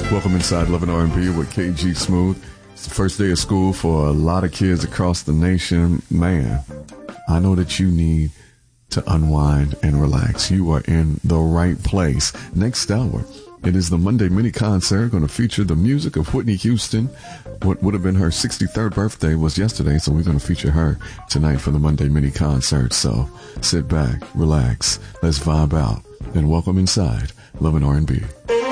Welcome inside Love and R&B with KG Smooth. It's the first day of school for a lot of kids across the nation. Man, I know that you need to unwind and relax. You are in the right place. Next hour, it is the Monday mini concert going to feature the music of Whitney Houston. What would have been her 63rd birthday was yesterday, so we're going to feature her tonight for the Monday mini concert. So sit back, relax, let's vibe out, and welcome inside Love and R&B.